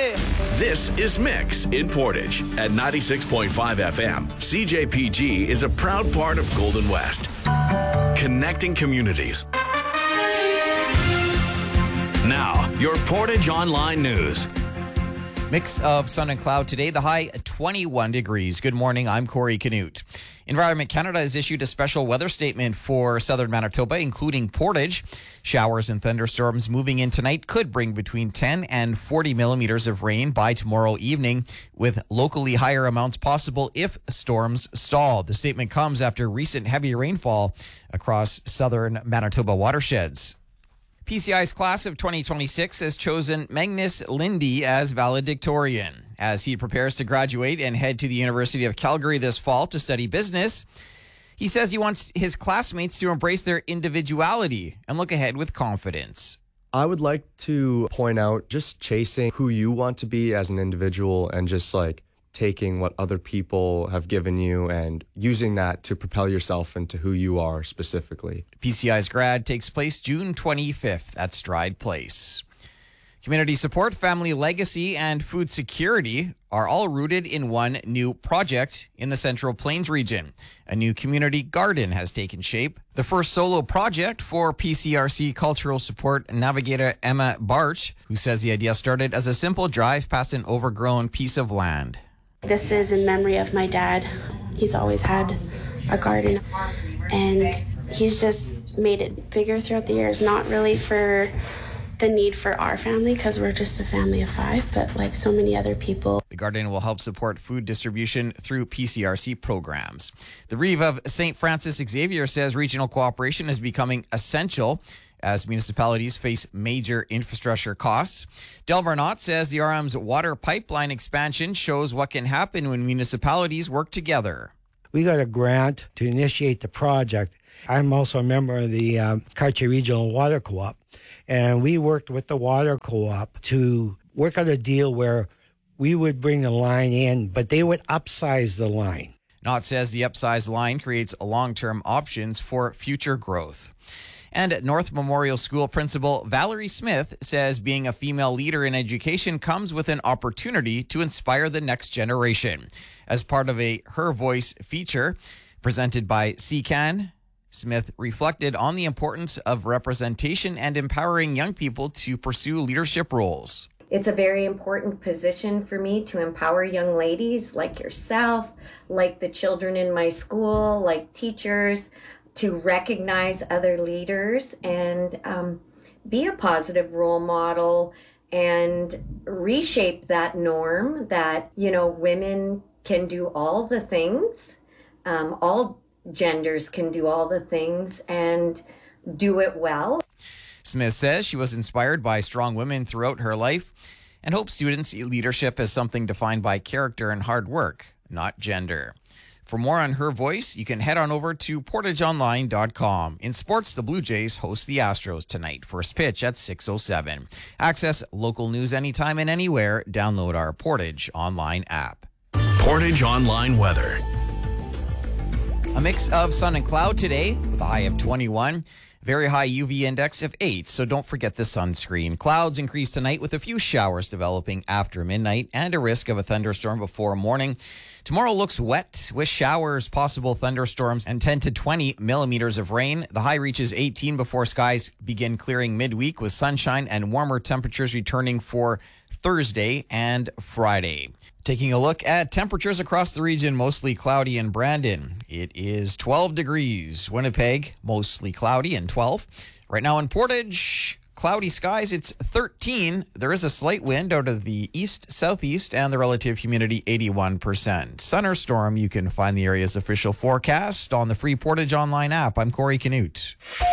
This is Mix in Portage at 96.5 FM. CJPG is a proud part of Golden West, connecting communities. Now, your Portage Online News. Mix of sun and cloud today, the high 21 degrees. Good morning, I'm Corey Canute. Environment Canada has issued a special weather statement for southern Manitoba, including Portage. Showers and thunderstorms moving in tonight could bring between 10 and 40 millimeters of rain by tomorrow evening, with locally higher amounts possible if storms stall. The statement comes after recent heavy rainfall across southern Manitoba watersheds. PCI's class of 2026 has chosen Magnus Lindy as valedictorian. As he prepares to graduate and head to the University of Calgary this fall to study business, he says he wants his classmates to embrace their individuality and look ahead with confidence. I would like to point out just chasing who you want to be as an individual and just taking what other people have given you and using that to propel yourself into who you are specifically. PCI's grad takes place June 25th at Stride Place. Community support, family legacy, and food security are all rooted in one new project in the Central Plains region. A new community garden has taken shape. The first solo project for PCRC cultural support navigator Emma Barch, who says the idea started as a simple drive past an overgrown piece of land. This is in memory of my dad. He's always had a garden, and he's just made it bigger throughout the years, not really for the need for our family because we're just a family of 5, but like so many other people. The garden will help support food distribution through PCRC programs. The Reeve of St. Francis Xavier says regional cooperation is becoming essential as municipalities face major infrastructure costs. Del Varnot says the RM's water pipeline expansion shows what can happen when municipalities work together. We got a grant to initiate the project. I'm also a member of the Cartier Regional Water Co-op, and we worked with the water co-op to work out a deal where we would bring the line in, but they would upsize the line. Knott says the upsized line creates long-term options for future growth. And North Memorial School Principal Valerie Smith says being a female leader in education comes with an opportunity to inspire the next generation. As part of a Her Voice feature presented by CCAN, Smith reflected on the importance of representation and empowering young people to pursue leadership roles. It's a very important position for me to empower young ladies like yourself, like the children in my school, like teachers, to recognize other leaders and be a positive role model and reshape that norm that, women can do all the things, all genders can do all the things and do it well. Smith says she was inspired by strong women throughout her life and hopes students see leadership as something defined by character and hard work, not gender. For more on Her Voice, you can head on over to portageonline.com. In sports, the Blue Jays host the Astros tonight. First pitch at 6:07. Access local news anytime and anywhere. Download our Portage Online app. Portage Online weather. A mix of sun and cloud today with a high of 21. Very high UV index of 8, so don't forget the sunscreen. Clouds increase tonight with a few showers developing after midnight and a risk of a thunderstorm before morning. Tomorrow looks wet with showers, possible thunderstorms, and 10 to 20 millimeters of rain. The high reaches 18 before skies begin clearing midweek with sunshine and warmer temperatures returning for Thursday and Friday. Taking a look at temperatures across the region, mostly cloudy in Brandon. It is 12 degrees. Winnipeg, mostly cloudy and 12. Right now in Portage, cloudy skies, it's 13. There is a slight wind out of the east-southeast and the relative humidity 81%. Sun or storm, you can find the area's official forecast on the free Portage Online app. I'm Corey Canute.